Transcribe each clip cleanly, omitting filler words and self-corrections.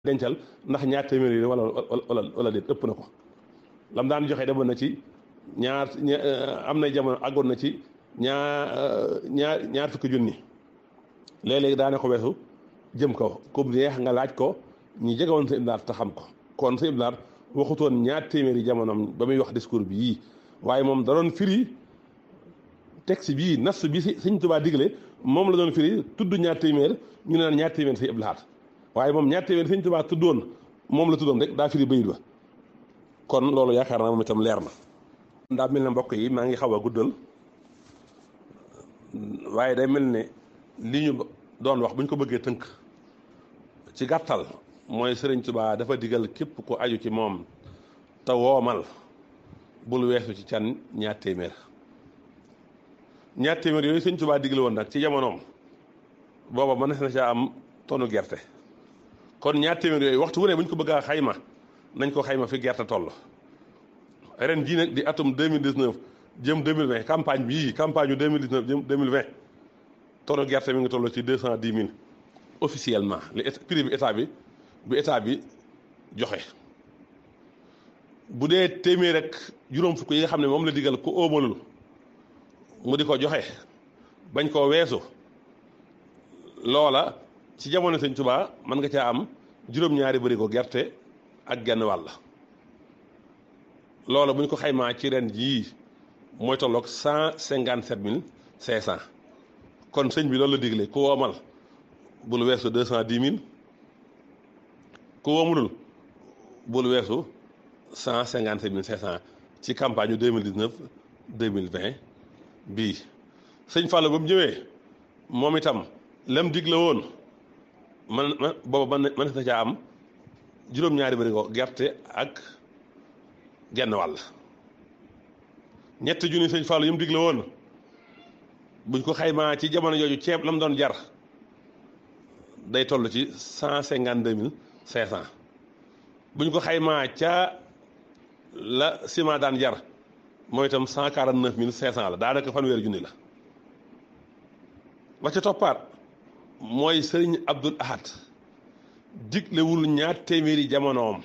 dencal ndax ñaar téeméer yi wala déet ëpp na ko lam daan joxe demoon na ci am na jamono àggoon na ci ñaar fukki junni léeg-léeg daane ko weesu jëm kaw comme neex nga laaj ko ñi jegewoon sa iblaat te xam ko kon sa iblaat waxutoon ñaar téeméeri jamonoom ba muy wax discours bi yii waaye moom da doon firi texte bii nas bi si Sëñ Tuubaa digle moom la doon firi tudd ñaar téeméer ñu ne naan ñaar téeméer sa iblaat waaye moom ñaar téeméer Sëñ Tuubaa tuddoon moom la tuddoon rek daa firi bayit ba kon loolu yaakaar naa moom itam leer na. daa mel ne mbokk yi maa ngi xaw a guddal waaye day mel ne li ñu doon wax bu ñu ko bëggee tënk ci gàttal mooy Sëriñ Tuubaa dafa digal képp ku aju ci moom te woomal bul weesu ci can ñaar téeméer yooyu Sëriñ Tuubaa digle woon nag ci jamonoom booba mën na caa am tonu gerte kon ñaar téeméer yooyu waxtu wu ne bu ñu ko bëgg a xayma nañ ko xayma fi gerte toll ren jii nag di atum 2019 jëm 2020 campagne bii campagne yu 2019 jëm 2020 tonu gerte mi ngi toll ci 210 000 officiellement li prix bi état bi joxe bu dee téeméer rek juróom fukk yi nga xam ne moom la digal ku óomalul mu di ko joxe bañ koo weesu loola ci jamono Sëñ Tuubaa mën nga caa am juróom-ñaari bërigo gerte ak genn wàll loola bu ñu ko xaymaa ci ren jii mooy tolloog 157 500 kon sëñ bi loolu la digle ku woomal bul weesu 210 000 ku woomulul bul weesu 157 500 ci campagne yu 2019 2020 bii sëñ Fallou ba mu ñëwee moom itam lam digle woon booba mën na caa am juróom-ñaari bërigo gerte ak genn wàll ñetti junni sëñ Fallou yi mu digle woon buñ ko xaymaa ci jamono jooju ceeb la mu doon jar day toll ci 152 500 buñ ko xaymaa ca la ciment daan jar mooy itam 149 500 la daanaka fanweeri junni la ba ca toppaat mooy sëriñ Abdul Ahad diglewul ñaar téeméeri jamonoom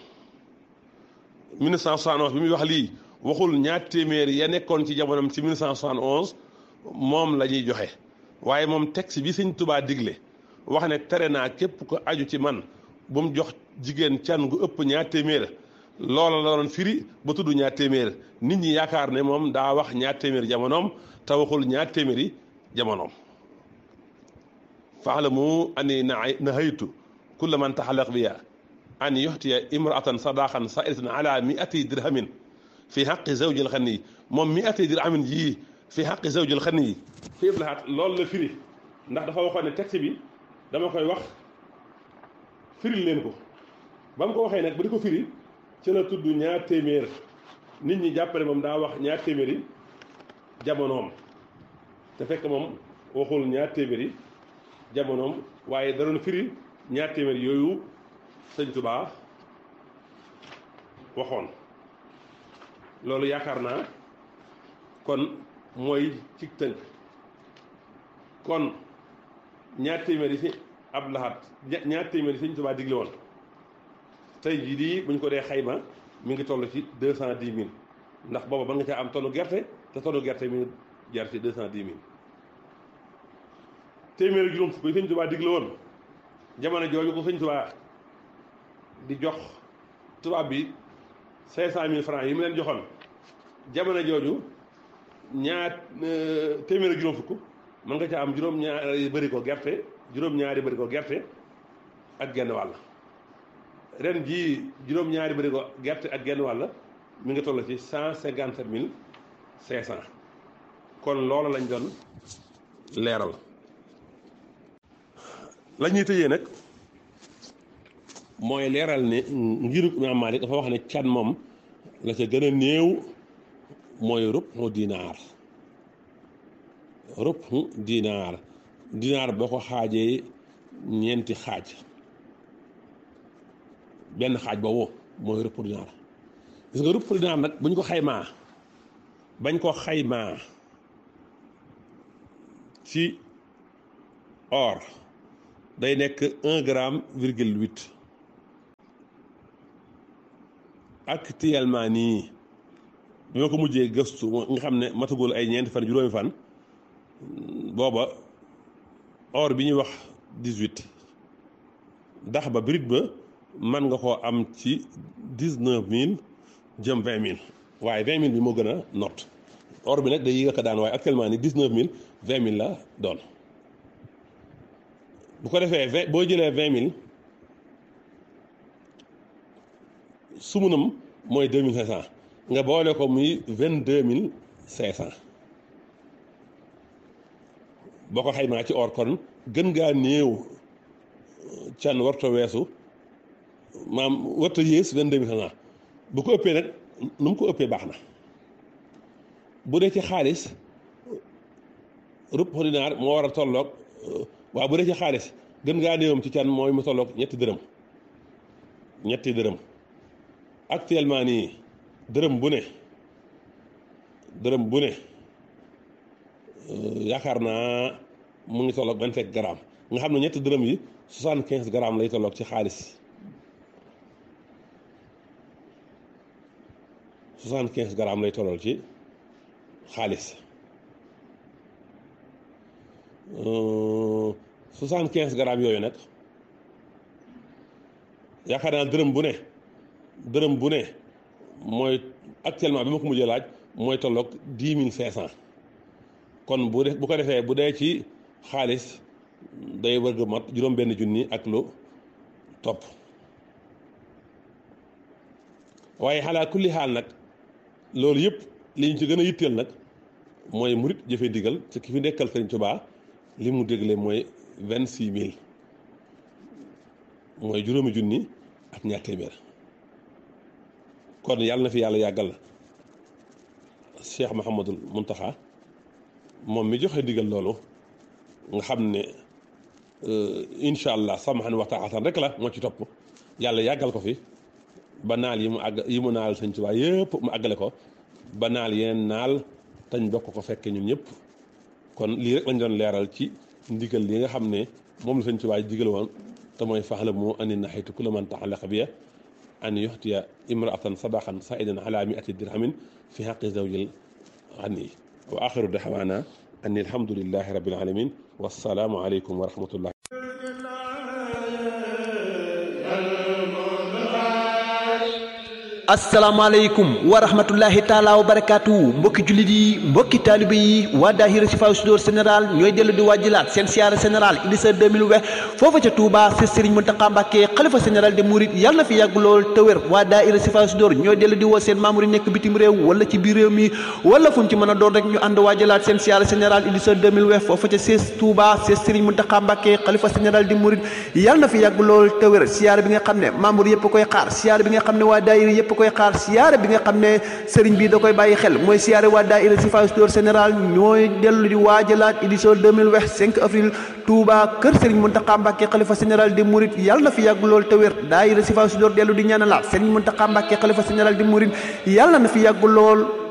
1971 bi muy wax lii waxul ñaar téeméeri ya nekkoon ci jamonoom ci 1971 moom la ñuy joxe waaye moom texte bi Sëñ Tuubaa digle wax ne tere naa képp ko aju ci man bu mu jox jigéen can gu ëpp ñaar téeméer loola la doon firi ba tudd ñaar téeméer nit ñi yaakaar ne moom daa wax ñaar téeméeri jamonoom te waxul ñaar téeméeri jamonoom faalamu ani nahaytu kulla man taxalaq biya an yuxtiya imraatan sadaqan sairatan ala miati dirhamin fi xaqi zawjil xani moom miati dirhamin yii fi xaqi zawjil xani fi iblahat loolu la firi ndax dafa waxoon ne texte bi dama koy wax firil leen ko ba mu ko waxee nag ba di ko firi ci la tudd ñaar téeméer nit ñi jàppale moom daa wax ñaar téeméeri jamonoom te fekk moom waxul ñaar téeméeri jamonoom waaye da doon firi ñaar téeméer yooyu Sëñ Tuubaa waxoon loolu yaakaar naa kon mooy ci tënk kon ñaar téeméer yi si Abdul Ahad ñaar téeméer yi Sëñ Tuubaa digle woon tey jii di buñ ko dee xayma mi ngi toll ci 210 000 ndax booba mën nga caa am tonu gerte te tonu gerte mi ngi jar ci 210 000 téeméer juróom fukk yi Sëñ Tuubaa digle woon jamono jooju ko Sëñ Tuubaa di jox tubaab bi 500 000 francs yi mu leen joxoon jamono jooju téeméer juróom fukk mën nga caa am juróom-ñaari bërigo gerte ak genn wàll ren jii juróom-ñaari bërigo gerte ak genn wàll mi ngi toll ci 157 500 kon loola lañ doon leeral. la ñuy tëjee nag mooy leeral ne ngiru Imaam Maalik dafa wax ne can moom la ca gën a néew mooy rubu dinaar boo ko xaajee ñeenti xaaj benn xaaj boobu mooy rubu dinaar gis nga rubu dinaar nag buñ ko xaymaa bañ ko xaymaa ci or day nekk 1 gramme virgule 8 actuellement nii bi ma ko mujjee gëstu nga xam ne matagul ay ñeenti fan juróomi fan booba or bi ñuy wax 18 dax ba brut ba mën nga koo am ci 19000 jëm 20000 waaye 20000 bi moo gën a not or bi nag day yéeg a ko daan waaye actuellement ni 19000 20000 la doon bu ko defee boo jëlee 20000 sumunam mooy 2500 nga boole ko muy 22500 boo ko xaymaa ci or kon gën ngaa néew can warta weesu maam warta yées 22500 bu ko ëppee nag nu mu ko ëppee baax na bu dee ci xaalis rup dinaar moo war a tolloog waaw bu dee ci xaalis gën ngaa néewam ci can mooy mu tolloog ñetti dërëm actuellement nii dërëm bu ne yaakaar naa mu ngi tolloog 25 grammes nga xam ne ñetti dërëm yi 75 grammes lay tolloog ci xaalis 75 grammes lay tollool ci xaalis 75 grammes yooyu nag yaakaar naa dërëm bu ne mooy actuellement bi ma ko mujjee laaj mooy tolloog 10500 kon bu ko defee bu dee ci xaalis day wërg mat juróom-benn junni ak lu topp waaye xalaa kulli xaal nag loolu yëpp li ñu ci gën a yitteel nag mooy murit jëfe ndigal ci ki fi nekkal Sëriñ Tuubaa li mu dégle mooy 26000 mooy juróomi junni ak ñaar téeméer kon yàlla na fi yàlla yàggal Cheikh Mouhamadul Mountakha moom mi joxe ndigal loolu nga xam ne incha allah samahan wa taatan rek la moo ci topp yàlla yàggal ko fi ba naal yi mu naal Sëñ Tuubaa yëpp mu àggale ko ba naal yeneen naal tañ bokk ko fekke ñun ñëpp kon lii rek lañ doon leeral ci ndigal li nga xam ne moom la Sëñ Tuubaa digal woon te mooy fa'lamu anni nahaytu kulla man ta'allaqa biya an yuhtiya imra'atan sadaqan sa'idan ala 100 dirhamin fi haqqi zawjil ghani wa axiru da'waana anni alhamdulillahi rabbil alamin wassalaamu aleykum wa rahmatullah asalaamaaleykum wa rahmatullahi taala wa barakaatu mbokki jullit yi mbokki taalibe yi waa daahira Sifaa Sudoor général ñooy dellu di wàjjilaat seen siyaara général édition 2020 foofa ca Touba ci Serigne Mountakha Mbacké xalifa général de Mouride yàlla na fi yàgg lool te wér waa daahira Sifaa Sudoor ñooy dellu di woo seen membre yi nekk bitim réew wala ci biir réew mi wala fu ñu ci mën a doon rek ñu ànd wàjjilaat seen siyaara général édition 2020 foofa ca Touba ci Serigne Mountakha Mbacké xalifa général de Mouride yàlla na fi yàgg lool te wér siyaara bi nga xam ne membre yëpp koy xaar siyaara bi nga xam ne waa daahira yëpp koy xaar siyaare bi nga xam ne sëriñ bi da koy bàyyi xel mooy siyaare waa daayira Sifaa Sudoor général ñooy dellu di waajalaat édition 2020 5 avril Touba kër sëriñ Mountakha Mbacké xalifa général des Mourides yàlla na fi yàgg lool te wér daayira Sifaa Sudoor dellu di ñaanalaat sëriñ Mountakha Mbacké xalifa général des Mourides yàlla na fi yàgg lool